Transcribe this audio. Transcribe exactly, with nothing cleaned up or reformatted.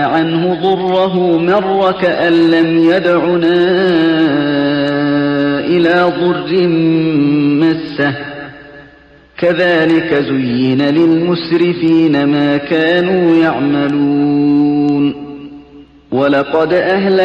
عنه ضره مر كأن لم يدعنا إلى ضر مسه كذلك زين للمسرفين ما كانوا يعملون ولقد أهلكنا